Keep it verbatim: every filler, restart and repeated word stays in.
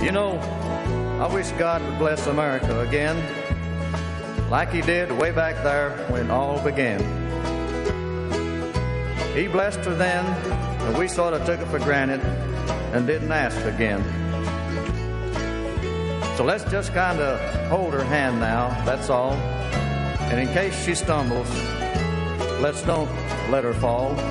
You know, I wish God would bless America again, like he did way back there when it all began. He blessed her then, and we sort of took it for granted and didn't ask again. So let's just kind of hold her hand now, that's all. And in case she stumbles, let's don't let her fall.